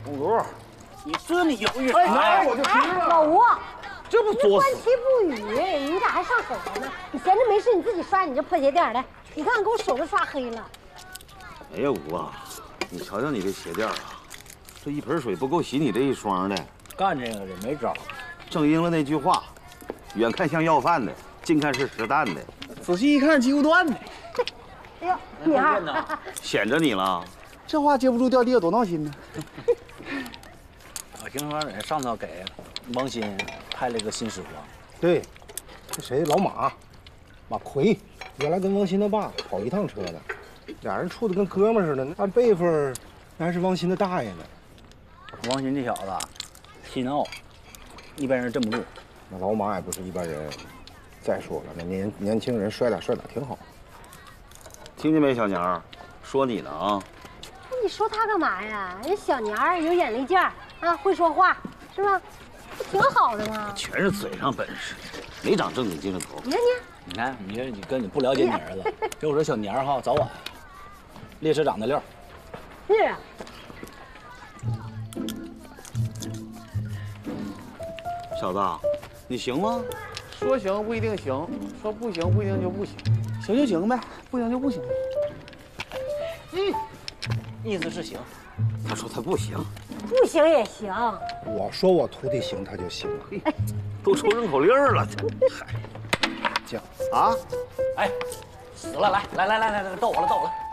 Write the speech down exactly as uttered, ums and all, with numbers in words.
公主，你这么犹豫， 哎，我就知道。 老吴， 这不作死？ 观其不语，你咋还上手了呢？你闲着没事，你自己刷你这破鞋垫来。你看，给我手都刷黑了。 哎呀，吴啊，你瞧瞧你这鞋垫啊，这一盆水不够洗你这一双的。 干这个人没招。 正应了那句话，远看像要饭的，近看是实弹的。 仔细一看，鸡骨断的。 哎呦，你二， 显着你了。 这话接不住掉地下多闹心呢。 我听说人上头给王鑫派了个新师傅。 对，那谁老马，马奎，原来跟王鑫他爸跑一趟车的，俩人处的跟哥们似的。按辈分，那还是王鑫的大爷呢。 王鑫这小子气闹，一般人镇不住。 那老马也不是一般人。再说了，那年年轻人摔打摔打挺好。 听见没，小娘？说你呢啊！ 那你说他干嘛呀？人小娘儿有眼力劲儿啊，会说话，是吧？不挺好的吗？ 全是嘴上本事，没长正经精神头。 你看你， 你看你这你跟你不了解你儿子，就我这小娘哈，早晚列车长的料。 是啊。 小子，你行吗？ 说行不一定行，说不行不一定就不行。行就行呗，不行就不行。 嗯，意思是行。 他说他不行， 不行也行。 我说我徒弟行，他就行了。 嘿，都出绕口令了，这这样啊？ 哎，死了！来来来来来来，逗我了逗我了！